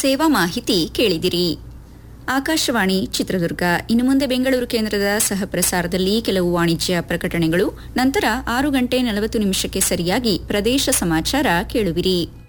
ಸೇವಾ ಮಾಹಿತಿ ಕೇಳಿದಿರಿ. ಆಕಾಶವಾಣಿ ಚಿತ್ರದುರ್ಗ. ಇನ್ನು ಮುಂದೆ ಬೆಂಗಳೂರು ಕೇಂದ್ರದ ಸಹಪ್ರಸಾರದಲ್ಲಿ ಕೆಲವು ವಾಣಿಜ್ಯ ಪ್ರಕಟಣೆಗಳು. ನಂತರ 6 ಗಂಟೆ 40 ನಿಮಿಷಕ್ಕೆ ಸರಿಯಾಗಿ ಪ್ರದೇಶ ಸಮಾಚಾರ ಕೇಳುವಿರಿ.